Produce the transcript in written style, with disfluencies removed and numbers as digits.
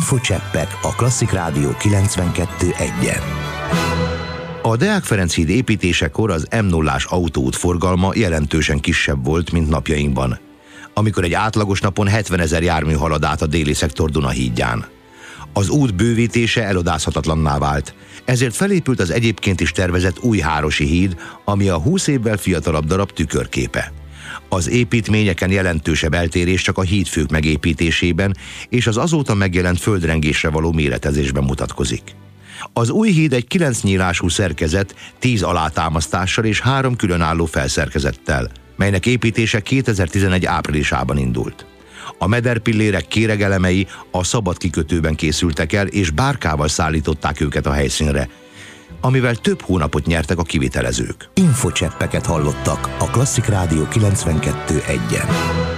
Infocseppek a Klasszik Rádió 92.1-en. A Deák Ferenc híd építésekor az M0-ás autóút forgalma jelentősen kisebb volt, mint napjainkban, amikor egy átlagos napon 70 000 jármű halad át a déli szektor Dunahídján. Az út bővítése elodázhatatlanná vált, ezért felépült az egyébként is tervezett Újhárosi híd, ami a 20 évvel fiatalabb darab tükörképe. Az építményeken jelentősebb eltérés csak a hídfők megépítésében és az azóta megjelent földrengésre való méretezésben mutatkozik. Az új híd egy 9 nyílású szerkezet 10 alátámasztással és 3 különálló felszerkezettel, melynek építése 2011 áprilisában indult. A mederpillérek kéregelemei a szabad kikötőben készültek el, és bárkával szállították őket a helyszínre, amivel több hónapot nyertek a kivitelezők. Infocseppeket hallottak a Klasszik Rádió 92.1-en.